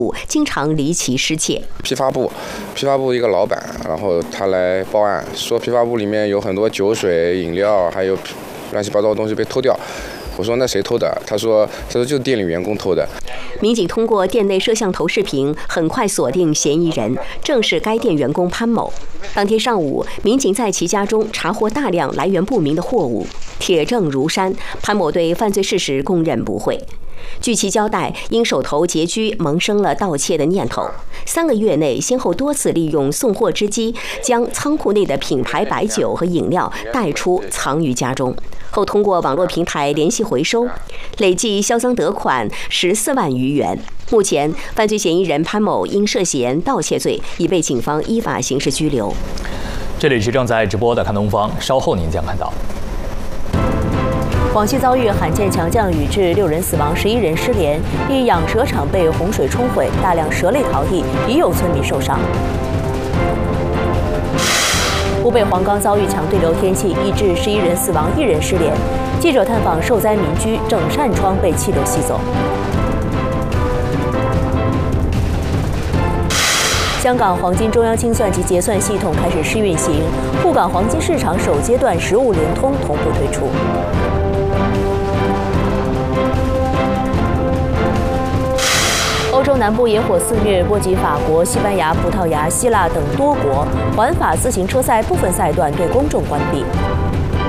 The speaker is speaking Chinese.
经常离奇失窃。 批发部一个老板，然后他来报案，说批发部里面有很多酒水、饮料，还有乱七八糟的东西被偷掉。我说那谁偷的？他说就是店里员工偷的。 民警通过店内摄像头视频，很快锁定嫌疑人，正是该店员工潘某。当天上午，民警在其家中查获大量来源不明的货物，铁证如山，潘某对犯罪事实供认不讳。据其交代，因手头拮据，萌生了盗窃的念头。3个月内，先后多次利用送货之机，将仓库内的品牌白酒和饮料带出，藏于家中。后通过网络平台联系回收，累计销赃得款14万余元。目前，犯罪嫌疑人潘某因涉嫌盗窃罪，已被警方依法刑事拘留。 这里是正在直播的看东方，稍后您将看到。 广西遭遇罕见强降雨，致6人死亡，11人失联。一养蛇场被洪水冲毁，大量蛇类逃逸，已有村民受伤。湖北黄冈遭遇强对流天气，已致11人死亡，1人失联。记者探访受灾民居，整扇窗被气流吸走。香港黄金中央清算及结算系统开始试运行，沪港黄金市场首阶段实物联通同步推出。欧洲南部野火肆虐，波及法国、西班牙、葡萄牙、希腊等多国，环法自行车赛部分赛段对公众关闭。